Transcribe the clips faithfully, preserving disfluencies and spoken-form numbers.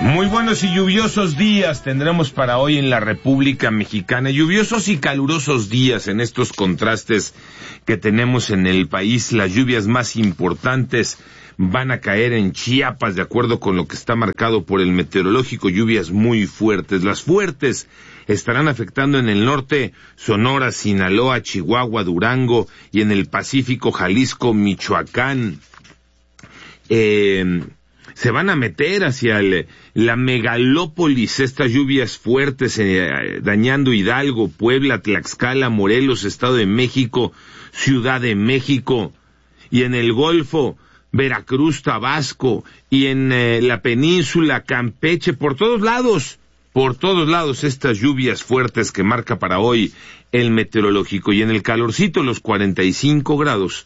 Muy buenos y lluviosos días tendremos para hoy en la República Mexicana. Lluviosos y calurosos días en estos contrastes que tenemos en el país. Las lluvias más importantes van a caer en Chiapas, de acuerdo con lo que está marcado por el meteorológico. Lluvias muy fuertes. Las fuertes estarán afectando en el norte, Sonora, Sinaloa, Chihuahua, Durango, y en el Pacífico, Jalisco, Michoacán. Eh... Se van a meter hacia el, la megalópolis estas lluvias fuertes, eh, dañando Hidalgo, Puebla, Tlaxcala, Morelos, Estado de México, Ciudad de México, y en el Golfo, Veracruz, Tabasco, y en eh, la península, Campeche, por todos lados, por todos lados estas lluvias fuertes que marca para hoy el meteorológico. Y en el calorcito, los cuarenta y cinco grados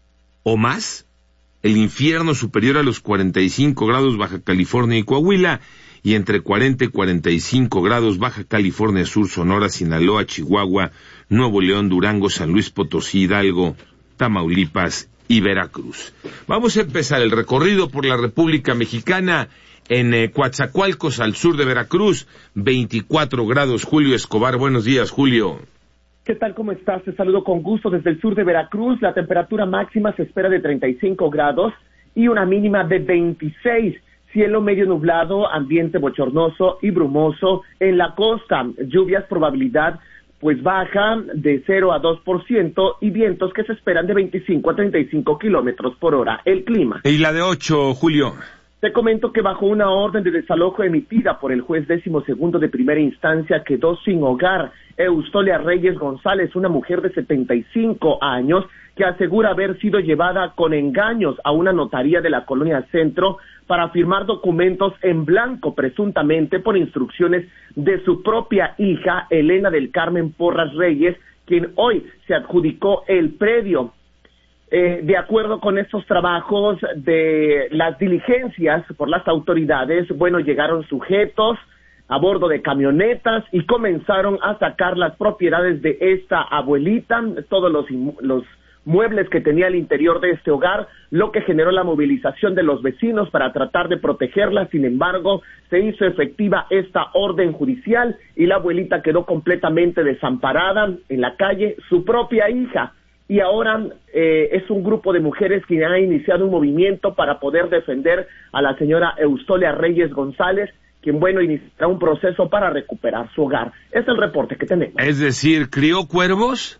o más. El infierno superior a los cuarenta y cinco grados Baja California y Coahuila, y entre cuarenta y cuarenta y cinco grados Baja California Sur, Sonora, Sinaloa, Chihuahua, Nuevo León, Durango, San Luis Potosí, Hidalgo, Tamaulipas y Veracruz. Vamos a empezar el recorrido por la República Mexicana. En eh, Coatzacoalcos, al sur de Veracruz, veinticuatro grados. Julio Escobar, buenos días, Julio. ¿Qué tal? ¿Cómo estás? Te saludo con gusto desde el sur de Veracruz. La temperatura máxima se espera de treinta y cinco grados y una mínima de veintiséis. Cielo medio nublado, ambiente bochornoso y brumoso en la costa. Lluvias, probabilidad pues baja de cero a dos por ciento y vientos que se esperan de veinticinco a treinta y cinco kilómetros por hora. El clima. ¿Y la de ocho, Julio? Te comento que bajo una orden de desalojo emitida por el juez décimo segundo de primera instancia quedó sin hogar Eustolia Reyes González, una mujer de setenta y cinco años que asegura haber sido llevada con engaños a una notaría de la Colonia Centro para firmar documentos en blanco, presuntamente por instrucciones de su propia hija, Elena del Carmen Porras Reyes, quien hoy se adjudicó el predio. Eh, de acuerdo con estos trabajos de las diligencias por las autoridades, bueno, llegaron sujetos a bordo de camionetas y comenzaron a sacar las propiedades de esta abuelita, todos los, los muebles que tenía al interior de este hogar, lo que generó la movilización de los vecinos para tratar de protegerla. Sin embargo, se hizo efectiva esta orden judicial y la abuelita quedó completamente desamparada en la calle, su propia hija. Y ahora eh, es un grupo de mujeres que ha iniciado un movimiento para poder defender a la señora Eustolia Reyes González, quien, bueno, iniciará un proceso para recuperar su hogar. Es el reporte que tenemos. Es decir, ¿crió cuervos?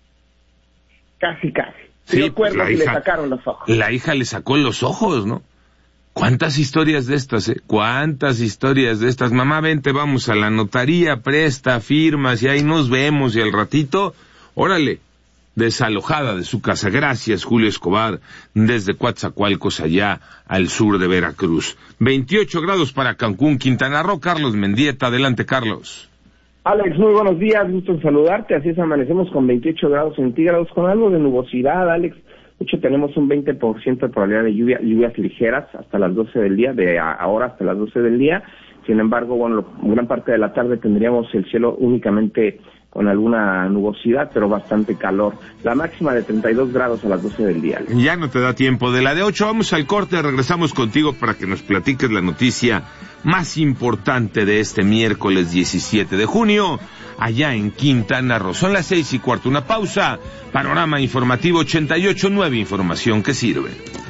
Casi, casi. Crió sí, cuervos pues y hija, le sacaron los ojos. La hija le sacó los ojos, ¿no? ¿Cuántas historias de estas, eh? ¿Cuántas historias de estas? Mamá, vente, vamos a la notaría, presta, firmas, y ahí nos vemos, y al ratito, órale, desalojada de su casa. Gracias, Julio Escobar, desde Coatzacoalcos, allá al sur de Veracruz. veintiocho grados para Cancún, Quintana Roo. Carlos Mendieta, adelante, Carlos. Alex, muy buenos días, gusto en saludarte. Así es, amanecemos con veintiocho grados centígrados, con algo de nubosidad, Alex. De hecho, tenemos un veinte por ciento de probabilidad de lluvia, lluvias ligeras hasta las doce del día, de ahora hasta las doce del día. Sin embargo, bueno, gran parte de la tarde tendríamos el cielo únicamente con alguna nubosidad, pero bastante calor. La máxima de treinta y dos grados a las doce del día. Ya no te da tiempo. De la de ocho vamos al corte, regresamos contigo para que nos platiques la noticia más importante de este miércoles diecisiete de junio, allá en Quintana Roo. Son las seis y cuarto, una pausa. Panorama informativo ochenta y ocho punto nueve, información que sirve.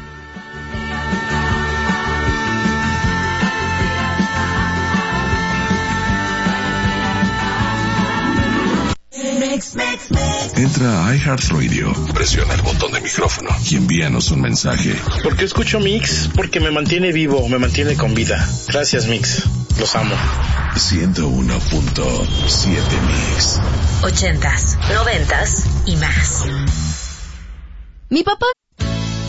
Entra a iHeartRadio, presiona el botón de micrófono y envíanos un mensaje. ¿Por qué escucho Mix? Porque me mantiene vivo, me mantiene con vida. Gracias, Mix. Los amo. ciento uno punto siete Mix. Ochentas, noventas y más. Mi papá